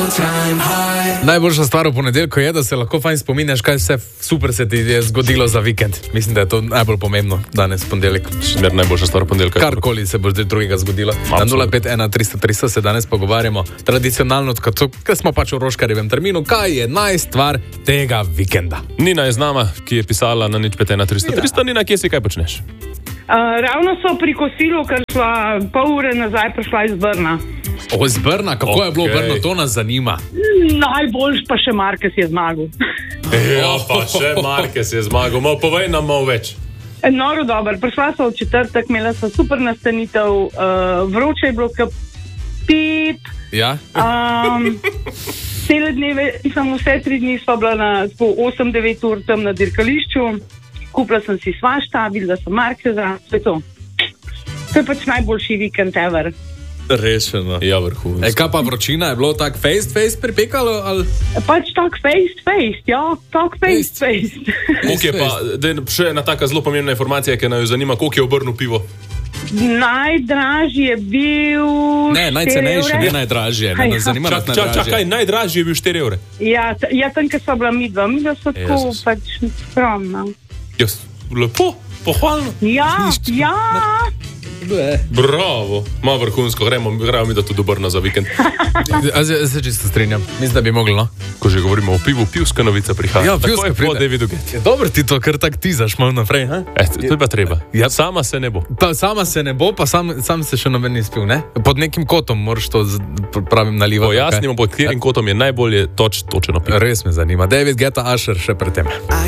Najboljša stvar v ponedeljku je, da se lahko fajn spominjaš, kaj vse super se ti je zgodilo za vikend. Mislim, da je to najbolj pomembno danes, ponedeljek. Najboljša stvar v ponedeljku. Karkoli se bo zdaj drugega zgodilo. Na 051-300-300 se danes pogovarjamo tradicionalno, ker smo pač v Roškarjevem terminu, kaj je najstvar tega vikenda. Nina je z nama, ki je pisala na 051-300-300. Nina, kje si, kaj počneš? Ravno so pri kosilu, ker sva pol ure nazaj prišla iz Brna. Iz Brna? Kako je bilo v Brnu? To nas zanima. Najboljš pa še Marquez je zmagal. Ja, pa še Marquez je zmagal. Povej nam malo več. Noro dober. Prišla sva v četrtek, imela sva super nastanitev, vroče je bilo pip. Ja? Cele dneve, vse 3 dni sva bila na 8-9 ur tam na dirkališču. Kupila sem si svašta, videla sem Marqueza, to je to. To je pač najboljši vikend ever. Rešeno. Ja, vrhunsko. Kaj pa vročina? Je bilo tak face pripekalo? Ali? Pač tak face, ja. Tak face. Koliko je pa, še ena taka zelo pomembna informacija, ki nas zanima, koliko je v Brnu pivo? Najdražji je bil... Ne, najcenejši, ne najdražji. Čakaj, najdražji je bil 4 evre. Ja, tam, ker so bila midva. Midva so tako pač skromna. Lepo, pohvalno. Ja. Bravo, malo vrhunsko, gremo mi da tudi do Brna za vikend. Zdaj se čisto strinjam, mislim, da bi mogli, no? Ko že govorimo o pivu, pivska novica prihaja. Ja, tako je po Davidu Guetti. Dobro ti to, kar tak tizaš malo naprej, ha? To je pa treba. Ja. Sama se ne bo. Sama se ne bo, pa sam se še noben ni spil, ne? Pod nekim kotom moraš to, pravim, nalivati. Pojasnimo, pod katerim kotom je najbolje točeno pivo. Res me zanima. David Guetta, Usher še pred tem.